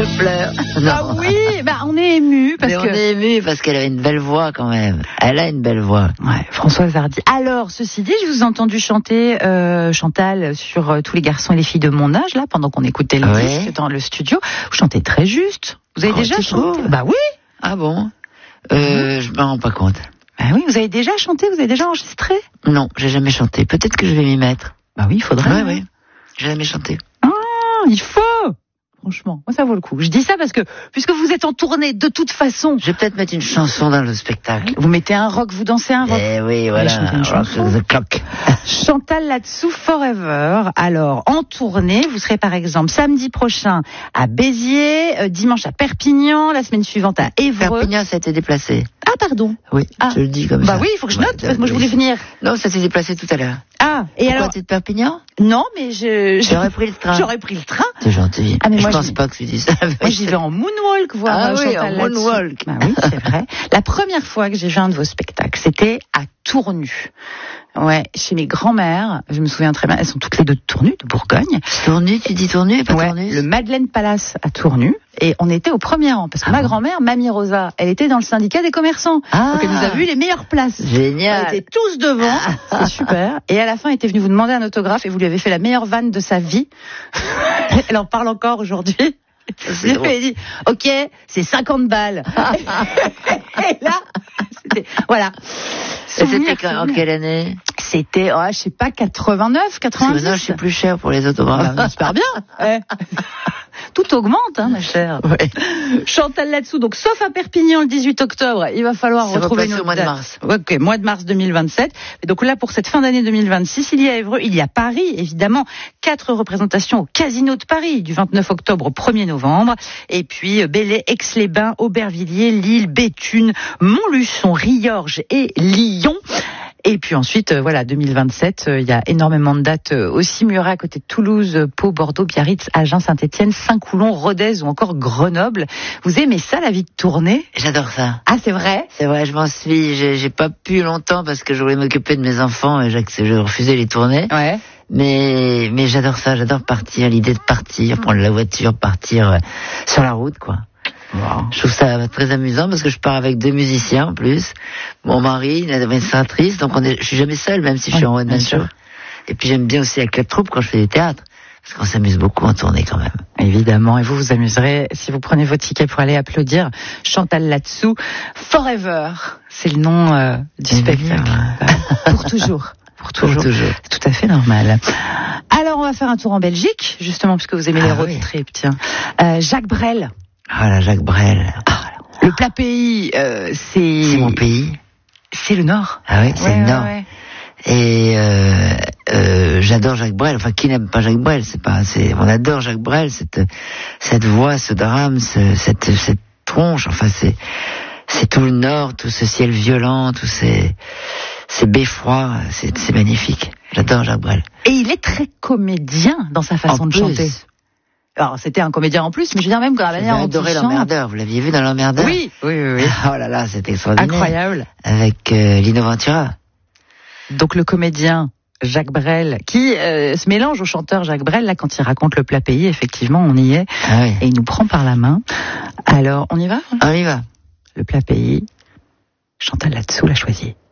je pleure. Non. Ah oui, on est ému On est ému parce qu'elle avait une belle voix quand même. Elle a une belle voix. Ouais, Françoise Hardy. Alors, ceci dit, je vous ai entendu chanter Chantal sur Tous les garçons et les filles de mon âge là pendant qu'on écoutait le disque dans le studio. Vous chantez très juste. Vous avez déjà chanté? Bah oui. Ah bon? Je m'en rends pas compte. Bah oui, vous avez déjà chanté, vous avez déjà enregistré? Non, j'ai jamais chanté. Peut-être que je vais m'y mettre. Bah oui, il faudrait. Oui. J'ai jamais chanté. Ah, il faut. Franchement, moi ça vaut le coup. Je dis ça parce que, puisque vous êtes en tournée, de toute façon... Je vais peut-être mettre une chanson dans le spectacle. Vous mettez un rock, vous dansez un rock. Eh oui, voilà, Rock the Clock. Chantal là-dessous, Forever. Alors, en tournée, vous serez par exemple samedi prochain à Béziers, dimanche à Perpignan, la semaine suivante à Évreux. Perpignan, ça a été déplacé. Ah, pardon. Oui, je le dis comme ça. Bah oui, il faut que je note, parce que moi je voulais venir. Non, ça s'est déplacé tout à l'heure. Ah, et pourquoi alors... tu es de Perpignan? Non, mais J'aurais pris le train. J'aurais pris le train. C'est gentil. Ah, mais je pense pas que tu dis ça. Moi, j'y vais en moonwalk voir Chantal en moonwalk. Bah oui, c'est vrai. La première fois que j'ai vu un de vos spectacles, c'était à Tournu. Ouais, chez mes grands-mères, je me souviens très bien, elles sont toutes les deux de Tournu, de Bourgogne. Tournu, tu dis Tournu et pas Tournu? Le Madeleine Palace à Tournu. Et on était au premier rang, parce que ma grand-mère, Mamie Rosa, elle était dans le syndicat des commerçants. Donc elle nous a vu les meilleures places. Génial. On était tous devant, c'était super. Et à la fin, elle était venue vous demander un autographe et vous lui avez fait la meilleure vanne de sa vie. Elle en parle encore aujourd'hui. Elle dit, ok, c'est 50 balles. Et là, c'était, voilà. C'était en quelle année? C'était, je sais pas, 89, 90. Maintenant, c'est plus cher pour les autographes. J'espère bien. Ouais. Tout augmente, ma chère. Ouais. Chantal là-dessous, donc sauf à Perpignan le 18 octobre, il va falloir retrouver notre au mois de mars. Ok, mois de mars 2027. Et donc là, pour cette fin d'année 2026, il y a Évreux, il y a Paris, évidemment. 4 représentations au Casino de Paris, du 29 octobre au 1er novembre. Et puis Belley, Aix-les-Bains, Aubervilliers, Lille, Béthune, Montluçon, Riorges et Lyon. Et puis ensuite, 2027, il y a énormément de dates aussi. Murat à côté de Toulouse, Pau, Bordeaux, Biarritz, Agen, Saint-Étienne, Saint-Coulon, Rodez ou encore Grenoble. Vous aimez ça, la vie de tournée? J'adore ça. Ah, c'est vrai? C'est vrai, je m'en suis. J'ai pas pu longtemps parce que je voulais m'occuper de mes enfants et je refusais les tournées. Ouais. Mais j'adore ça, j'adore partir, l'idée de partir, prendre la voiture, partir sur la route, quoi. Wow. Je trouve ça très amusant parce que je pars avec 2 musiciens en plus, mon mari, une administratrice, donc je suis jamais seul même si je suis en one man show. Et puis j'aime bien aussi avec la troupe quand je fais du théâtre, parce qu'on s'amuse beaucoup en tournée quand même. Évidemment, et vous vous amuserez si vous prenez votre ticket pour aller applaudir Chantal là-dessous. Forever, c'est le nom du spectacle. Pour toujours. Pour toujours. C'est tout à fait normal. Alors on va faire un tour en Belgique, justement puisque vous aimez les road trips. Tiens, Jacques Brel. Ah là, Jacques Brel. Le plat pays, c'est... C'est mon pays. C'est le Nord. Ah oui, c'est le Nord. Ouais. Et j'adore Jacques Brel. Enfin, qui n'aime pas Jacques Brel? On adore Jacques Brel, cette voix, ce drame, cette tronche. Enfin, c'est tout le Nord, tout ce ciel violent, tous ces beffrois. C'est magnifique. J'adore Jacques Brel. Et il est très comédien dans sa façon de chanter. Alors, c'était un comédien en plus, mais je veux dire même que la manière dont il chante... J'ai adoré l'Emmerdeur. Vous l'aviez vu dans l'Emmerdeur? Oui. Oh là là, c'était extraordinaire. Incroyable. Avec Lino Ventura. Donc le comédien Jacques Brel, qui se mélange au chanteur Jacques Brel, là, quand il raconte le plat pays, effectivement, on y est. Ah oui. Et il nous prend par la main. Alors, on y va? On y va. Le plat pays, Chantal là-dessous l'a choisi.